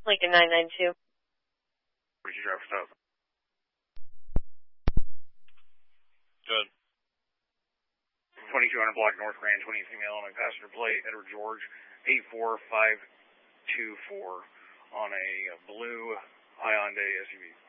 Lincoln 992. 42 driver stop. Good. 2200 block North Grand, 20 female on a passenger plate, Edward George, 84524 on a blue Hyundai SUV.